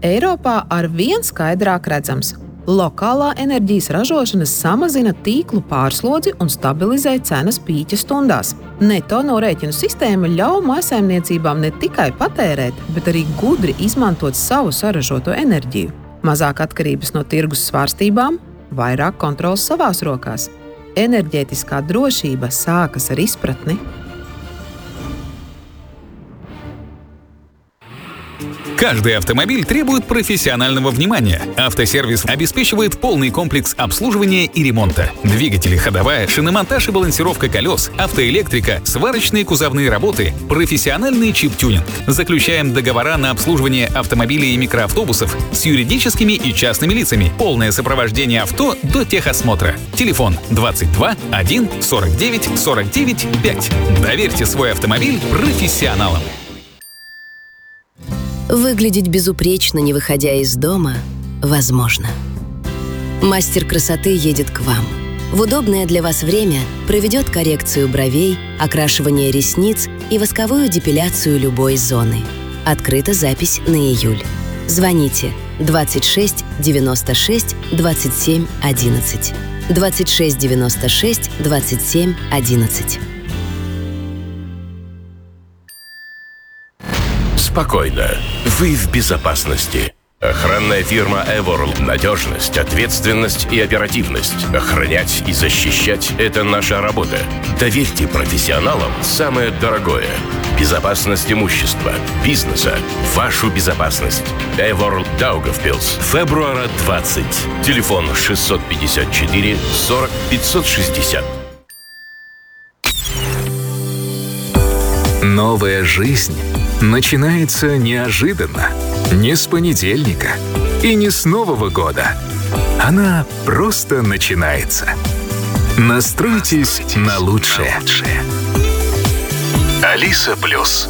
Eiropā arvien skaidrāk redzams. Lokālā enerģijas ražošana samazina tīklu pārslodzi un stabilizē cenas pīķa stundās. Neto norēķinu sistēma ļauj mājsaimniecībām ne tikai patērēt, bet arī gudri izmantot savu saražoto enerģiju. Mazāk atkarības no tirgus svārstībām, vairāk kontrols savās rokās. Enerģētiskā drošība sākas ar izpratni. Каждый автомобиль требует профессионального внимания. Автосервис обеспечивает полный комплекс обслуживания и ремонта. Двигатели, ходовая, шиномонтаж и балансировка колес, автоэлектрика, сварочные кузовные работы, профессиональный чип-тюнинг. Заключаем договора на обслуживание автомобилей и микроавтобусов с юридическими и частными лицами. Полное сопровождение авто до техосмотра. Телефон 22 1 49 49 5. Доверьте свой автомобиль профессионалам. Выглядеть безупречно, не выходя из дома, возможно. Мастер красоты едет к вам. В удобное для вас время проведет коррекцию бровей, окрашивание ресниц и восковую депиляцию любой зоны. Открыта запись на июль. Звоните 26 96 27 11. 26 96 27 11. Спокойно. Вы в безопасности. Охранная фирма eWorld. Надежность, ответственность и оперативность. Охранять и защищать – это наша работа. Доверьте профессионалам самое дорогое. Безопасность имущества, бизнеса, вашу безопасность. eWorld Daugavpils. Февруара 20. Телефон 654 40 560. Новая жизнь начинается неожиданно. Не с понедельника и не с Нового года. Она просто начинается. Настройтесь на лучшее. Алиса Плюс.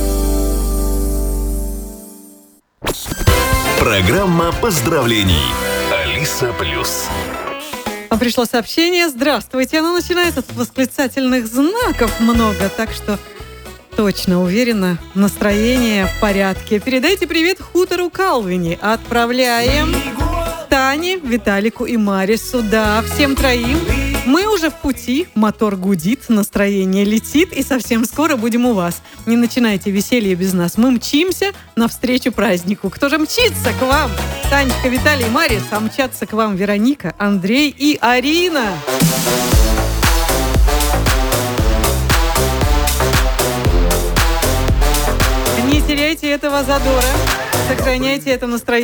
Программа поздравлений. Алиса Плюс. Пришло сообщение. Здравствуйте. Оно начинается с восклицательных знаков много, так что точно уверена, настроение в порядке. Передайте привет хутору Калвини. Отправляем Тане, Виталику и Марису. Да, всем троим. Мы уже в пути, мотор гудит, настроение летит, и совсем скоро будем у вас. Не начинайте веселье без нас. Мы мчимся навстречу празднику. Кто же мчится к вам? Танечка, Виталий и Марис, а мчатся к вам Вероника, Андрей и Арина. Не теряйте этого задора, сохраняйте это настроение.